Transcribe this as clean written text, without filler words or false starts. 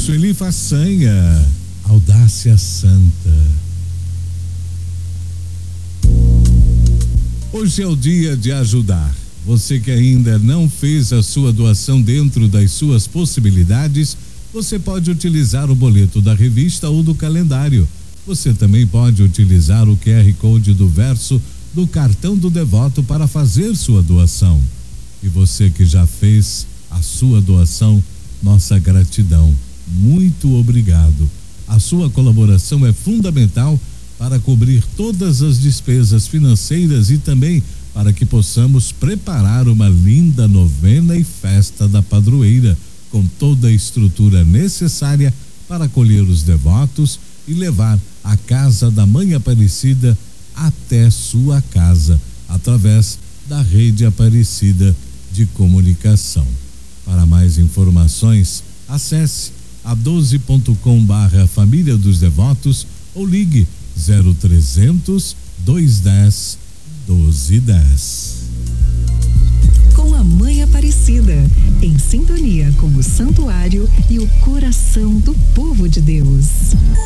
Sueli Façanha, Audácia Santa. Hoje é o dia de ajudar. Você que ainda não fez a sua doação dentro das suas possibilidades, você pode utilizar o boleto da revista ou do calendário. Você também pode utilizar o QR Code do verso do cartão do devoto para fazer sua doação. E você que já fez a sua doação, nossa gratidão. Muito obrigado. A sua colaboração é fundamental para cobrir todas as despesas financeiras e também para que possamos preparar uma linda novena e festa da padroeira, com toda a estrutura necessária para acolher os devotos e levar a casa da Mãe Aparecida até sua casa, através da Rede Aparecida de Comunicação. Para mais informações, acesse a12.com/Família dos Devotos ou ligue 0300 210 1210. Com a Mãe Aparecida, em sintonia com o santuário e o coração do povo de Deus.